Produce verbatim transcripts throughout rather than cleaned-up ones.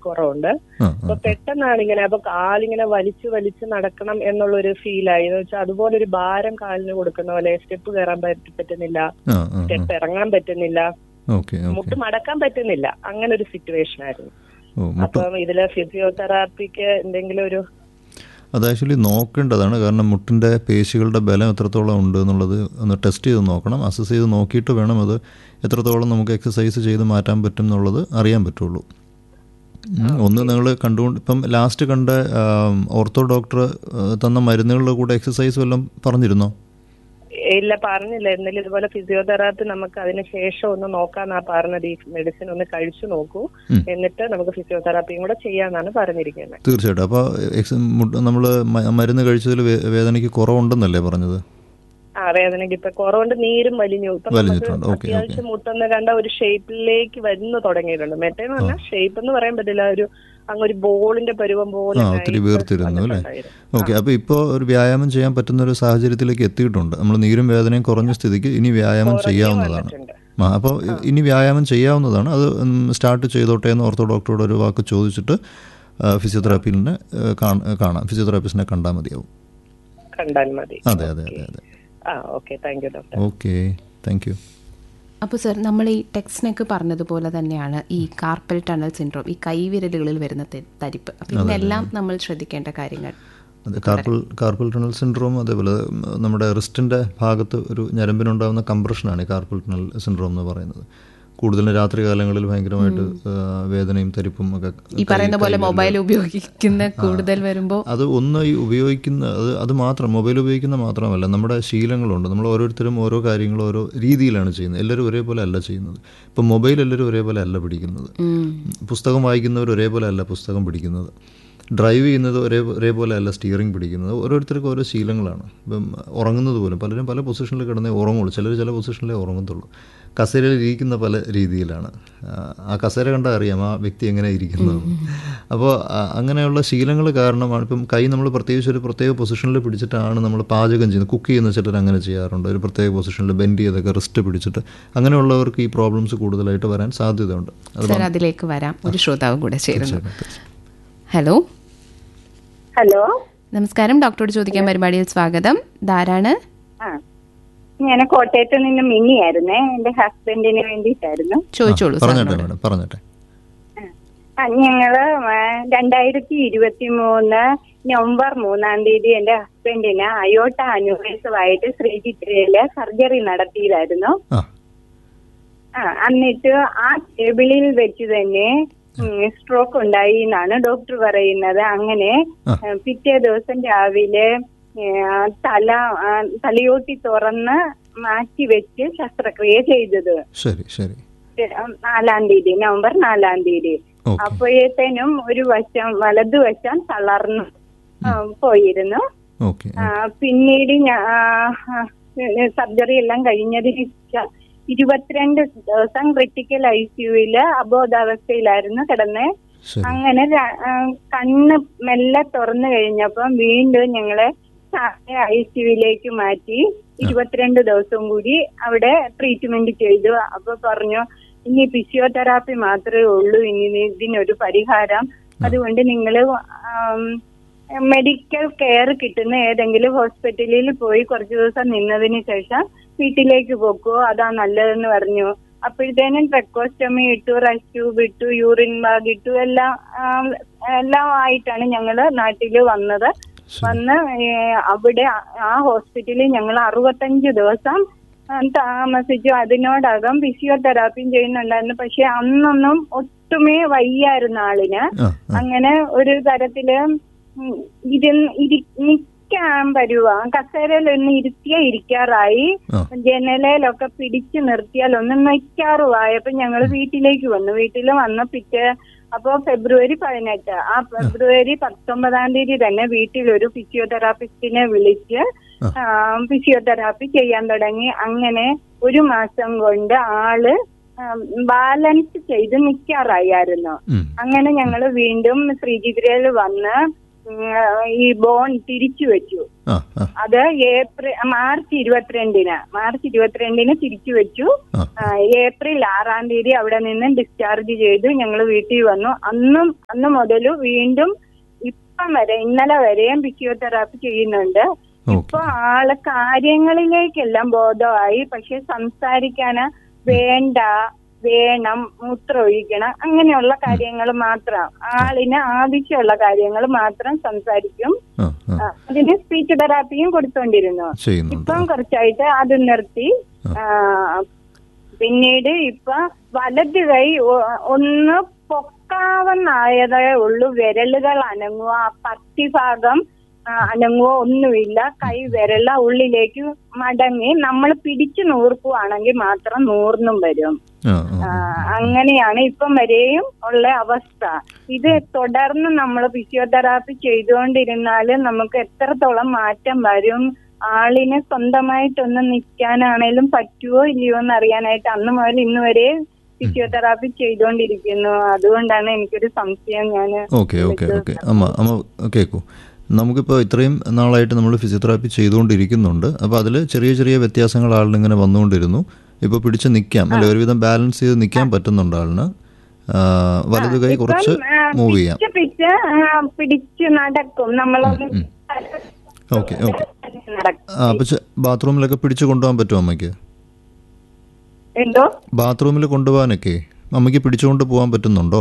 കുറവുണ്ട്. അപ്പൊ പെട്ടെന്നാണ് ഇങ്ങനെ, അപ്പൊ കാലിങ്ങനെ വലിച്ചു വലിച്ച് നടക്കണം എന്നുള്ളൊരു ഫീലായി. എന്ന് വെച്ചാൽ അതുപോലെ ഒരു ഭാരം കാലിന് കൊടുക്കുന്ന പോലെ, സ്റ്റെപ്പ് കയറാൻ പറ്റുന്നില്ല, സ്റ്റെപ്പ് ഇറങ്ങാൻ പറ്റുന്നില്ല, മുട്ട് മടക്കാൻ പറ്റുന്നില്ല, അങ്ങനെ ഒരു സിറ്റുവേഷൻ ആയിരുന്നു. അപ്പം ഇതില് ഫിസിയോതെറാപ്പിക്ക് എന്തെങ്കിലും ഒരു അത് ആക്ച്വലി നോക്കേണ്ടതാണ്. കാരണം മുട്ടിൻ്റെ പേശികളുടെ ബലം എത്രത്തോളം ഉണ്ട് എന്നുള്ളത് ഒന്ന് ടെസ്റ്റ് ചെയ്ത് നോക്കണം. അസസ് ചെയ്ത് നോക്കിയിട്ട് വേണം അത് എത്രത്തോളം നമുക്ക് എക്സസൈസ് ചെയ്ത് മാറ്റാൻ പറ്റും എന്നുള്ളത് അറിയാൻ പറ്റുള്ളൂ. ഒന്ന് നിങ്ങൾ കണ്ടുകൊണ്ട് ഇപ്പം ലാസ്റ്റ് കണ്ട ഓർത്തോ ഡോക്ടർ തന്ന മരുന്നുകളുടെ കൂടെ എക്സസൈസ് വല്ലതും പറഞ്ഞിരുന്നോ? ഇല്ല, പറഞ്ഞില്ല. എന്നാലും ഇതുപോലെ ഫിസിയോതെറാപ്പി നമുക്ക് അതിന് ശേഷം ഒന്ന് നോക്കാന്നാ പറഞ്ഞത്. ഈ മെഡിസിൻ ഒന്ന് കഴിച്ചു നോക്കൂ, എന്നിട്ട് നമുക്ക് ഫിസിയോതെറാപ്പിയും കൂടെ ചെയ്യാന്നാണ് പറഞ്ഞിരിക്കുന്നത്. തീർച്ചയായിട്ടും. അപ്പോൾ നമ്മൾ മരുന്ന് കഴിച്ചതിൽ വേദനയ്ക്ക് കുറവുണ്ടെന്നല്ലേ പറഞ്ഞത്? ആ, വേദനയ്ക്ക് ഇപ്പൊ കുറവുണ്ട്, നീരും വലിഞ്ഞു. ഇപ്പൊ അത്യാവശ്യം മുട്ടെന്ന് കണ്ട ഒരു ഷേപ്പിലേക്ക് വരുന്നു തുടങ്ങിയിട്ടുണ്ട്. മറ്റേന്ന് പറഞ്ഞാൽ ഷേപ്പ് എന്ന് പറയാൻ പറ്റില്ല, ഒരു അങ്ങൊരു ബോളിന്റെ പരുവം പോലെ ഒത്തിരി വീർത്തിരുന്നു അല്ലേ? ഓക്കെ. അപ്പോൾ ഇപ്പോൾ ഒരു വ്യായാമം ചെയ്യാൻ പറ്റുന്ന ഒരു സാഹചര്യത്തിലേക്ക് എത്തിയിട്ടുണ്ട്. നമ്മൾ നീരും വേദനയും കുറഞ്ഞ സ്ഥിതിക്ക് ഇനി വ്യായാമം ചെയ്യാവുന്നതാണ്. ആ, അപ്പോൾ ഇനി വ്യായാമം ചെയ്യാവുന്നതാണ്. അത് സ്റ്റാർട്ട് ചെയ്തോട്ടെ എന്ന് ഓർത്തോ ഡോക്ടറോട് ഒരു വാക്ക് ചോദിച്ചിട്ട് ഫിസിയോതെറാപ്പിനെ കാണാം, ഫിസിയോതെറാപ്പിസ്റ്റിനെ കണ്ടാൽ മതിയാവും. കണ്ടാൽ മതി. അതെ അതെ അതെ അതെ. Okay, thank you doctor. Okay, thank you. അപ്പോൾ സർ, നമ്മൾ ഈ ടെക്സ്റ്റിനൊക്കെ പറഞ്ഞതുപോലെ തന്നെയാണ് ഈ കാർപ്പൽ ടണൽ സിൻഡ്രോം, ഈ കൈവിരലുകളിൽ വരുന്ന തരിപ്പ്. അപ്പോൾ ഇതിനെല്ലാം നമ്മൾ ശ്രദ്ധിക്കേണ്ട കാര്യങ്ങൾ. അതെ, കാർപ്പൽ കാർപ്പൽ ടണൽ സിൻഡ്രോം, അതേപോലെ നമ്മുടെ റിസ്റ്റിൻ്റെ ഭാഗത്ത് ഒരു ഞരമ്പിനുണ്ടാകുന്ന കംപ്രഷനാണ് ഈ കാർപ്പൽ ടണൽ സിൻഡ്രോം എന്ന് പറയുന്നത്. കൂടുതലും രാത്രി കാലങ്ങളിൽ ഭയങ്കരമായിട്ട് വേദനയും തരിപ്പും ഒക്കെ. ഈ പറയുന്ന പോലെ മൊബൈൽ ഉപയോഗിക്കുന്ന കൂടുതൽ വരുമ്പോൾ അത് ഒന്ന് ഈ ഉപയോഗിക്കുന്ന അത് അത് മാത്രം മൊബൈൽ ഉപയോഗിക്കുന്ന മാത്രമല്ല, നമ്മുടെ ശീലങ്ങളുണ്ട്. നമ്മൾ ഓരോരുത്തരും ഓരോ കാര്യങ്ങളും ഓരോ രീതിയിലാണ് ചെയ്യുന്നത്. എല്ലാവരും ഒരേപോലെ അല്ല ചെയ്യുന്നത്. ഇപ്പം മൊബൈൽ എല്ലാവരും ഒരേപോലെ അല്ല പിടിക്കുന്നത്. പുസ്തകം വായിക്കുന്നവർ ഒരേപോലെ അല്ല പുസ്തകം പിടിക്കുന്നത്. ഡ്രൈവ് ചെയ്യുന്നത് ഒരേ ഒരേപോലെ അല്ല സ്റ്റിയറിംഗ് പിടിക്കുന്നത്. ഓരോരുത്തർക്കും ഓരോ ശീലങ്ങളാണ്. ഇപ്പം ഉറങ്ങുന്നത് പോലും പലരും പല പൊസിഷനിൽ കിടന്നേ ഉറങ്ങുള്ളൂ, ചിലർ ചില പൊസിഷനിലേ ഉറങ്ങത്തുള്ളൂ. കസേരയിൽ ഇരിക്കുന്ന പല രീതിയിലാണ്. ആ കസേര കണ്ടാൽ അറിയാം ആ വ്യക്തി എങ്ങനെ ഇരിക്കുന്നത്. അപ്പോൾ അങ്ങനെയുള്ള ശീലങ്ങൾ കാരണമാണ്. ഇപ്പം കൈ നമ്മൾ പ്രത്യേകിച്ച് ഒരു പ്രത്യേക പൊസിഷനിൽ പിടിച്ചിട്ടാണ് നമ്മൾ പാചകം ചെയ്യുന്നത്. കുക്ക് ചെയ്യുന്ന ചിലർ അങ്ങനെ ചെയ്യാറുണ്ട്. ഒരു പ്രത്യേക പൊസിഷനിൽ ബെൻഡ് ചെയ്തൊക്കെ റിസ്റ്റ് പിടിച്ചിട്ട്. അങ്ങനെയുള്ളവർക്ക് ഈ പ്രോബ്ലംസ് കൂടുതലായിട്ട് വരാൻ സാധ്യതയുണ്ട്. അതിലേക്ക് വരാം. ഒരു ശ്രോതാവ് കൂടെ ചേരുന്നു. ഹലോ ഹലോ നമസ്കാരം, ഡോക്ടറോട് ചോദിക്കാൻ പരിപാടിയിൽ സ്വാഗതം. ധാരാണ്? ഞാൻ കോട്ടയത്ത് നിന്ന് മിന്നിയായിരുന്നേ, എന്റെ ഹസ്ബൻഡിന് വേണ്ടിയിട്ടായിരുന്നു. ചോദിച്ചോളൂ. പറഞ്ഞോട്ടെ. ഞങ്ങള് രണ്ടായിരത്തി ഇരുപത്തി മൂന്ന് നവംബർ മൂന്നാം തീയതി എന്റെ ഹസ്ബൻഡിന് അയോട്ട അന്യൂറിസമായിട്ട് ശ്രീചിത്രയില് സർജറി നടത്തിയതായിരുന്നു. ആ എന്നിട്ട് ആ ടേബിളിൽ വെച്ച് തന്നെ സ്ട്രോക്ക് ഉണ്ടായി എന്നാണ് ഡോക്ടർ പറയുന്നത്. അങ്ങനെ പിറ്റേ ദിവസം രാവിലെ തല തലയോട്ടി തുറന്ന് മാറ്റി വെച്ച് ശസ്ത്രക്രിയ ചെയ്തത്. നാലാം തീയതി നവംബർ നാലാം തീയതി. അപ്പോഴത്തേനും ഒരു വശം വലതുവശം തളർന്നു പോയിരുന്നു. പിന്നീട് സർജറി എല്ലാം കഴിഞ്ഞതിന് ശേഷം ഇരുപത്തിരണ്ട് ദിവസം ക്രിട്ടിക്കൽ ഐ സിയുവില് അബോധാവസ്ഥയിലായിരുന്നു കിടന്ന്. അങ്ങനെ കണ്ണ് മെല്ലെ തുറന്നു കഴിഞ്ഞപ്പം വീണ്ടും ഞങ്ങളെ ഐ സിയുവിലേക്ക് മാറ്റി ഇരുപത്തിരണ്ട് ദിവസം കൂടി അവിടെ ട്രീറ്റ്മെന്റ് ചെയ്തു. അപ്പൊ പറഞ്ഞു ഇനി ഫിസിയോതെറാപ്പി മാത്രമേ ഉള്ളൂ ഇനി ഇതിനൊരു പരിഹാരം. അതുകൊണ്ട് നിങ്ങള് മെഡിക്കൽ കെയർ കിട്ടുന്ന ഏതെങ്കിലും ഹോസ്പിറ്റലിൽ പോയി കുറച്ചു ദിവസം നിന്നതിന് ശേഷം വീട്ടിലേക്ക് പോക്കോ, അതാ നല്ലതെന്ന് പറഞ്ഞു. അപ്പോഴത്തേനും ട്രെക്കോസ്റ്റമി ഇട്ടു, റൈസ് ട്യൂബ് ഇട്ടു, യൂറിൻ ബാഗ് ഇട്ടു, എല്ലാം എല്ലാം ആയിട്ടാണ് ഞങ്ങള് നാട്ടില് വന്നത്. വന്ന് അവിടെ ആ ഹോസ്പിറ്റലിൽ ഞങ്ങൾ അറുപത്തഞ്ച് ദിവസം താമസിച്ചു. അതിനോടകം ഫിസിയോതെറാപ്പിയും ചെയ്യുന്നുണ്ടായിരുന്നു. പക്ഷെ അന്നൊന്നും ഒട്ടുമേ വയ്യായിരുന്ന ആളിന്. അങ്ങനെ ഒരു തരത്തില് നിൽക്കാൻ പരുവ, കസേരയിൽ ഒന്ന് ഇരുത്തിയാ ഇരിക്കാറായി, ജനലയിലൊക്കെ പിടിച്ചു നിർത്തിയാൽ ഒന്ന് നിൽക്കാറുമായപ്പോ ഞങ്ങള് വീട്ടിലേക്ക് വന്നു. വീട്ടിൽ വന്ന പിറ്റേ അപ്പൊ ഫെബ്രുവരി പതിനെട്ട് ആ ഫെബ്രുവരി പത്തൊമ്പതാം തീയതി തന്നെ വീട്ടിലൊരു ഫിസിയോതെറാപ്പിസ്റ്റിനെ വിളിച്ച് ഫിസിയോതെറാപ്പി ചെയ്യാൻ തുടങ്ങി. അങ്ങനെ ഒരു മാസം കൊണ്ട് ആള് ബാലൻസ് ചെയ്ത് നിൽക്കാറായിരുന്നു. അങ്ങനെ ഞങ്ങള് വീണ്ടും ശ്രീചിത്രയിൽ വന്ന് ഈ ബോൺ തിരിച്ചു വെച്ചു. അത് ഏപ്രിൽ മാർച്ച് ഇരുപത്തിരണ്ടിന് മാർച്ച് ഇരുപത്തിരണ്ടിന് തിരിച്ചു വെച്ചു. ഏപ്രിൽ ആറാം തീയതി അവിടെ നിന്ന് ഡിസ്ചാർജ് ചെയ്തു. ഞങ്ങൾ വീട്ടിൽ വന്നു. അന്നും അന്ന് മുതൽ വീണ്ടും ഇപ്പം വരെ ഇന്നലെ വരെയും ഫിസിയോതെറാപ്പി ചെയ്യുന്നുണ്ട്. ഇപ്പൊ ആള് കാര്യങ്ങളിലേക്കെല്ലാം ബോധമായി. പക്ഷെ സംസാരിക്കാന് വേണ്ട, വേണം, മൂത്രം ഒഴിക്കണം, അങ്ങനെയുള്ള കാര്യങ്ങൾ മാത്രം, ആളിന് ആവശ്യമുള്ള കാര്യങ്ങൾ മാത്രം സംസാരിക്കും. അതിന് സ്പീച്ച് തെറാപ്പിയും കൊടുത്തോണ്ടിരുന്നു. ഇപ്പം കുറച്ചായിട്ട് അത് നിർത്തി. പിന്നീട് ഇപ്പൊ വലത് കൈ ഒന്ന് പൊക്കാവുന്നായതേ ഉള്ളൂ. വിരലുകൾ അനങ്ങുക, പത്തി ഭാഗം അനങ്ങുവോ ഒന്നുമില്ല. കൈ വിരല ഉള്ളിലേക്ക് മടങ്ങി നമ്മൾ പിടിച്ചു നൂർക്കുവാണെങ്കിൽ മാത്രം നൂർന്നും വരും. അങ്ങനെയാണ് ഇപ്പം വരെയും ഉള്ള അവസ്ഥ. ഇത് തുടർന്ന് നമ്മൾ ഫിസിയോതെറാപ്പി ചെയ്തുകൊണ്ടിരുന്നാല് നമുക്ക് എത്രത്തോളം മാറ്റം വരും, ആളിന് സ്വന്തമായിട്ടൊന്ന് നിൽക്കാനാണേലും പറ്റുമോ ഇല്ലയോ എന്ന് അറിയാനായിട്ട് അന്ന് മുതൽ ഇന്ന് വരെ ഫിസിയോതെറാപ്പി ചെയ്തുകൊണ്ടിരിക്കുന്നു. അതുകൊണ്ടാണ് എനിക്കൊരു സംശയം. ഞാൻ ഓക്കെ ഓക്കെ ഓക്കെ അമ്മ അമ്മ കേൾക്കൂ. നമുക്കിപ്പോൾ ഇത്രയും നാളായിട്ട് നമ്മൾ ഫിസിയോതെറാപ്പി ചെയ്തുകൊണ്ടിരിക്കുന്നുണ്ട്. അപ്പോൾ അതിൽ ചെറിയ ചെറിയ വ്യത്യാസങ്ങൾ ആളിനിങ്ങനെ വന്നുകൊണ്ടിരുന്നു. ഇപ്പോൾ പിടിച്ച് നിൽക്കാം അല്ലെ, ഒരുവിധം ബാലൻസ് ചെയ്ത് നിൽക്കാൻ പറ്റുന്നുണ്ട് ആളിന്. വലതു കൈ കുറച്ച് മൂവ് ചെയ്യാം. പിടിച്ച് നടക്കും നമ്മളൊന്ന്. ഓക്കെ ഓക്കെ ആ പക്ഷെ ബാത്റൂമിലൊക്കെ പിടിച്ച് കൊണ്ടുപോകാൻ പറ്റുമോ അമ്മയ്ക്ക്? എന്തോ ബാത്റൂമിൽ കൊണ്ടുപോകാനൊക്കെ അമ്മയ്ക്ക് പിടിച്ചുകൊണ്ട് പോകാൻ പറ്റുന്നുണ്ടോ?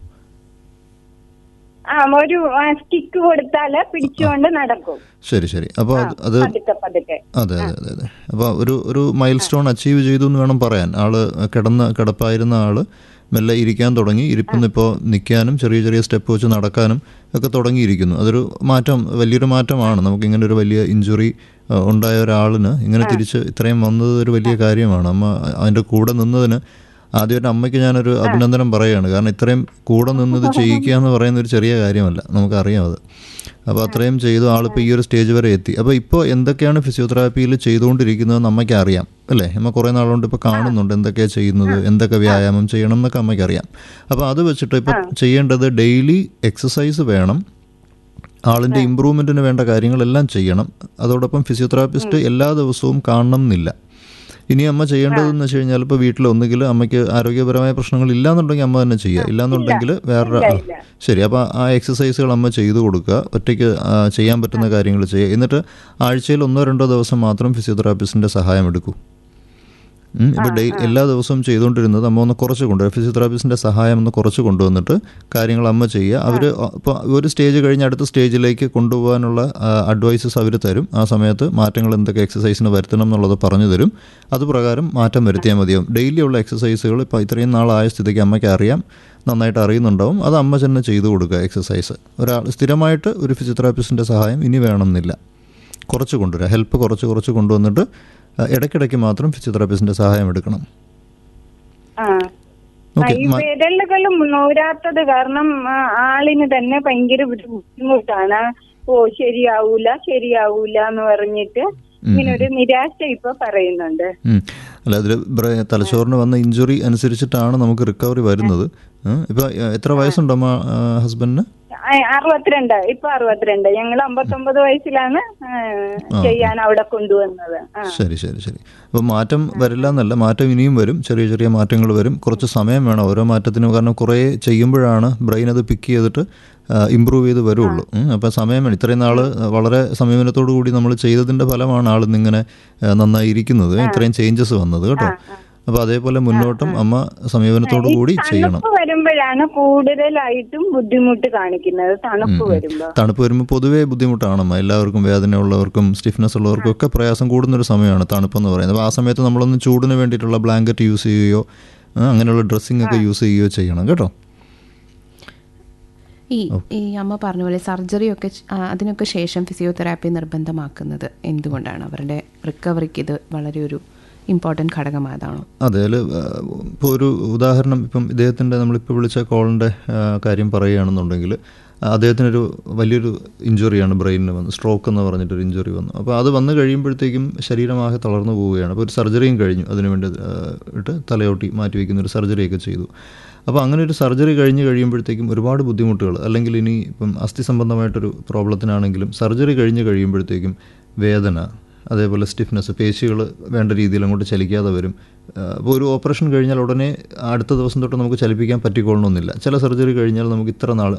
ഒരു സ്റ്റിക്ക് കൊടുത്താല് പിടിച്ചുകൊണ്ട് നടക്കും. ശരി ശരി. അപ്പോൾ അത് അതെ അതെ അതെ അതെ അപ്പോൾ ഒരു ഒരു മൈൽ സ്റ്റോൺ അച്ചീവ് ചെയ്തു എന്ന് വേണം പറയാൻ. ആള് കിടന്ന് കിടപ്പായിരുന്ന ആള് മെല്ലെ ഇരിക്കാൻ തുടങ്ങി. ഇരിപ്പിന്ന് ഇപ്പോൾ നിൽക്കാനും ചെറിയ ചെറിയ സ്റ്റെപ്പ് വെച്ച് നടക്കാനും ഒക്കെ തുടങ്ങിയിരിക്കുന്നു. അതൊരു മാറ്റം, വലിയൊരു മാറ്റമാണ്. നമുക്കിങ്ങനെ ഒരു വലിയ ഇഞ്ചുറി ഉണ്ടായ ഒരാളിന് ഇങ്ങനെ തിരിച്ച് ഇത്രയും വന്നത് ഒരു വലിയ കാര്യമാണ്. അമ്മ അതിൻ്റെ കൂടെ നിന്നതിന് ആദ്യമായിട്ട് അമ്മയ്ക്ക് ഞാനൊരു അഭിനന്ദനം പറയുകയാണ്. കാരണം ഇത്രയും കൂടെ നിന്നത് ചെയ്യിക്കുക എന്ന് പറയുന്ന ഒരു ചെറിയ കാര്യമല്ല, നമുക്കറിയാം അത്. അപ്പോൾ അത്രയും ചെയ്തു ആളിപ്പോൾ ഈ ഒരു സ്റ്റേജ് വരെ എത്തി. അപ്പോൾ ഇപ്പോൾ എന്തൊക്കെയാണ് ഫിസിയോതെറാപ്പിയിൽ ചെയ്തുകൊണ്ടിരിക്കുന്നതെന്ന് അമ്മയ്ക്ക് അറിയാം അല്ലേ? അമ്മ കുറേ നാളുകൊണ്ട് ഇപ്പോൾ കാണുന്നുണ്ട് എന്തൊക്കെയാണ് ചെയ്യുന്നത്, എന്തൊക്കെ വ്യായാമം ചെയ്യണം എന്നൊക്കെ അമ്മയ്ക്ക് അറിയാം. അപ്പോൾ അത് വെച്ചിട്ട് ഇപ്പോൾ ചെയ്യേണ്ടത് ഡെയിലി എക്സസൈസ് വേണം. ആളിൻ്റെ ഇമ്പ്രൂവ്മെൻറ്റിന് വേണ്ട കാര്യങ്ങളെല്ലാം ചെയ്യണം. അതോടൊപ്പം ഫിസിയോതെറാപ്പിസ്റ്റ് എല്ലാ ദിവസവും കാണണം എന്നില്ല. ഇനി അമ്മ ചെയ്യേണ്ടതെന്ന് വെച്ച് കഴിഞ്ഞാൽ ഇപ്പോൾ വീട്ടിൽ ഒന്നുകിൽ അമ്മയ്ക്ക് ആരോഗ്യപരമായ പ്രശ്നങ്ങൾ ഇല്ലാന്നുണ്ടെങ്കിൽ അമ്മ തന്നെ ചെയ്യുക, ഇല്ലാന്നുണ്ടെങ്കിൽ വേറെ ശരി. അപ്പോൾ ആ എക്സസൈസുകൾ അമ്മ ചെയ്തു കൊടുക്കുക, ഒറ്റയ്ക്ക് ചെയ്യാൻ പറ്റുന്ന കാര്യങ്ങൾ ചെയ്യുക. എന്നിട്ട് ആഴ്ചയിൽ ഒന്നോ രണ്ടോ ദിവസം മാത്രം ഫിസിയോതെറാപ്പിസ്റ്റിൻ്റെ സഹായം എടുക്കൂ. ഇപ്പോൾ ഡേ എല്ലാ ദിവസവും ചെയ്തുകൊണ്ടിരുന്നത് അമ്മ ഒന്ന് കുറച്ച് കൊണ്ടുവരും. ഫിസിയോതെറാപ്പിസ്റ്റിൻ്റെ സഹായം ഒന്ന് കുറച്ച് കൊണ്ടുവന്നിട്ട് കാര്യങ്ങൾ അമ്മ ചെയ്യുക. അവർ ഇപ്പോൾ ഒരു സ്റ്റേജ് കഴിഞ്ഞ് അടുത്ത സ്റ്റേജിലേക്ക് കൊണ്ടുപോകാനുള്ള അഡ്വൈസസ് അവർ തരും. ആ സമയത്ത് മാറ്റങ്ങൾ എന്തൊക്കെ എക്സസൈസിന് വരുത്തണം എന്നുള്ളത് പറഞ്ഞു തരും. അതുപ്രകാരം മാറ്റം വരുത്തിയാൽ മതിയാവും. ഡെയിലി ഉള്ള എക്സസൈസുകൾ ഇപ്പോൾ ഇത്രയും നാളായ സ്ഥിതിക്ക് അമ്മയ്ക്ക് അറിയാം, നന്നായിട്ട് അറിയുന്നുണ്ടാവും. അത് അമ്മ തന്നെ ചെയ്തു കൊടുക്കുക. എക്സസൈസ് ഒരാൾ സ്ഥിരമായിട്ട് ഒരു ഫിസിയോതെറാപ്പിസ്റ്റിൻ്റെ സഹായം ഇനി വേണമെന്നില്ല. കുറച്ച് കൊണ്ടുവരിക, ഹെൽപ്പ് കുറച്ച് കുറച്ച് കൊണ്ടുവന്നിട്ട് ഇടയ്ക്കിടയ്ക്ക് മാത്രം ഫിസിയോതെറാപ്പിസ്റ്റിന്റെ സഹായം എടുക്കണം. വിരലുകളും നൂരാത്തത് കാരണം ആളിന് തന്നെ ഭയങ്കര ബുദ്ധിമുട്ടാണ്. ഓ ശരിയാവൂല ശരിയാവൂല എന്ന് പറഞ്ഞിട്ട് ഇങ്ങനെ ഒരു നിരാശ ഇപ്പൊ പറയുന്നുണ്ട്. അല്ല, അതിൽ തലച്ചോറിന് വന്ന ഇഞ്ചുറി അനുസരിച്ചിട്ടാണ് നമുക്ക് റിക്കവറി വരുന്നത്. ഇപ്പൊ എത്ര വയസ്സുണ്ടോ ഹസ്ബൻഡിന്? അറുപത്തിരണ്ട്. ഇപ്പൊ അറുപത്തിരണ്ട്. ഞങ്ങൾ അമ്പത്തൊമ്പത് വയസ്സിലാണ് ചെയ്യാൻ അവിടെ കൊണ്ടുവന്നത്. ശരി ശരി ശരി. അപ്പോൾ മാറ്റം വരില്ല എന്നല്ല, മാറ്റം ഇനിയും വരും. ചെറിയ ചെറിയ മാറ്റങ്ങൾ വരും. കുറച്ച് സമയം വേണം ഓരോ മാറ്റത്തിനും. കാരണം കുറേ ചെയ്യുമ്പോഴാണ് ബ്രെയിൻ അത് പിക്ക് ചെയ്തിട്ട് ഇമ്പ്രൂവ് ചെയ്ത് വരുള്ളൂ. അപ്പോൾ സമയം വേണം. ഇത്രയും നാൾ വളരെ സമീപനത്തോടു കൂടി നമ്മൾ ചെയ്തതിൻ്റെ ഫലമാണ് ആളിന്നിങ്ങനെ നന്നായി ഇരിക്കുന്നത്, ഇത്രയും ചേഞ്ചസ് വന്നത് കേട്ടോ. അപ്പൊ അതേപോലെ മുന്നോട്ടും അമ്മ സമീപനത്തോടു കൂടി ചെയ്യണം. വരുമ്പോഴാണ് കൂടുതലായിട്ടും ബുദ്ധിമുട്ട് കാണിക്കുന്നത്. തണുപ്പ് വരുമ്പോൾ തണുപ്പ് വരുമ്പോൾ പൊതുവേ ബുദ്ധിമുട്ടാണമ്മ. എല്ലാവർക്കും വേദന ഉള്ളവർക്കും സ്റ്റിഫ്നെസ് ഉള്ളവർക്കും ഒക്കെ പ്രയാസം കൂടുന്നൊരു സമയമാണ് തണുപ്പെന്ന് പറയുന്നത്. അപ്പോൾ ആ സമയത്ത് നമ്മളൊന്ന് ചൂടിന് വേണ്ടിയിട്ടുള്ള ബ്ലാങ്കറ്റ് യൂസ് ചെയ്യുകയോ അങ്ങനെയുള്ള ഡ്രസ്സിംഗ് ഒക്കെ യൂസ് ചെയ്യുകയോ ചെയ്യണം കേട്ടോ. ഈ ഈ അമ്മ പറഞ്ഞ പോലെ സർജറി ഒക്കെ അതിനൊക്കെ ശേഷം ഫിസിയോതെറാപ്പി നിർബന്ധമാക്കുന്നത് എന്തുകൊണ്ടാണ്? അവരുടെ റിക്കവറിക്ക് ഇത് വളരെ ഒരു ഇമ്പോർട്ടൻറ്റ് ഘടകം അതാണോ? അതെ. അതിൽ ഇപ്പോൾ ഒരു ഉദാഹരണം, ഇപ്പം ഇദ്ദേഹത്തിൻ്റെ നമ്മളിപ്പോൾ വിളിച്ച കോളിൻ്റെ കാര്യം പറയുകയാണെന്നുണ്ടെങ്കിൽ അദ്ദേഹത്തിനൊരു വലിയൊരു ഇഞ്ചുറിയാണ് ബ്രെയിനിന് വന്നത്, സ്ട്രോക്ക് എന്ന് പറഞ്ഞിട്ടൊരു ഇഞ്ചുറി വന്നു. അപ്പോൾ അത് വന്നു കഴിയുമ്പോഴത്തേക്കും ശരീരമാകെ തളർന്നു പോവുകയാണ്. അപ്പോൾ ഒരു സർജറിയും കഴിഞ്ഞു, അതിനുവേണ്ടി ഇട്ട് തലയോട്ടി മാറ്റി വയ്ക്കുന്ന ഒരു സർജറിയൊക്കെ ചെയ്തു. അപ്പോൾ അങ്ങനെ ഒരു സർജറി കഴിഞ്ഞ് കഴിയുമ്പോഴത്തേക്കും ഒരുപാട് ബുദ്ധിമുട്ടുകൾ, അല്ലെങ്കിൽ ഇനി ഇപ്പം അസ്ഥി സംബന്ധമായിട്ടൊരു പ്രോബ്ലത്തിനാണെങ്കിലും സർജറി കഴിഞ്ഞ് കഴിയുമ്പോഴത്തേക്കും വേദന, അതേപോലെ സ്റ്റിഫ്നെസ്, പേശികൾ വേണ്ട രീതിയിൽ അങ്ങോട്ട് ചലിക്കാതെ വരും. അപ്പോൾ ഒരു ഓപ്പറേഷൻ കഴിഞ്ഞാൽ ഉടനെ അടുത്ത ദിവസം തൊട്ട് നമുക്ക് ചലിപ്പിക്കാൻ പറ്റിക്കൊള്ളണമെന്നില്ല. ചില സർജറി കഴിഞ്ഞാൽ നമുക്ക് ഇത്ര നാൾ